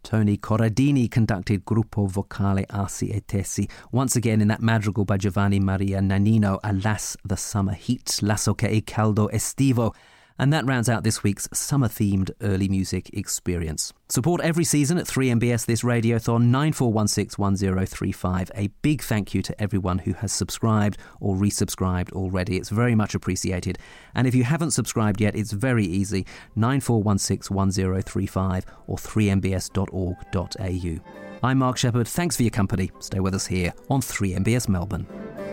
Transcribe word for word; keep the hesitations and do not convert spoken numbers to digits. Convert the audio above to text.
Tony Corradini conducted Gruppo Vocale Arsi e Tesi, once again in that madrigal by Giovanni Maria Nannino, Alas the Summer Heat, Lasso che è caldo estivo. And that rounds out this week's summer-themed early music experience. Support every season at three M B S This Radiothon, nine four one six one zero three five. A big thank you to everyone who has subscribed or resubscribed already. It's very much appreciated. And if you haven't subscribed yet, it's very easy, nine four one six one zero three five or three m b s dot org dot a u. I'm Mark Shepherd. Thanks for your company. Stay with us here on three M B S Melbourne.